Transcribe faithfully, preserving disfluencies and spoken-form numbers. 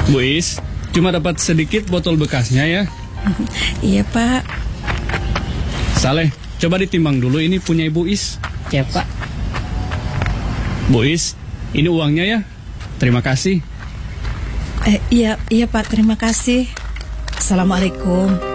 Bu Is, cuma dapat sedikit botol bekasnya ya. Iya Pak. Saleh, coba ditimbang dulu, ini punya Ibu Is. Ya Pak. Bu Is, ini uangnya ya. Terima kasih. Eh, iya, iya Pak, terima kasih. Assalamualaikum.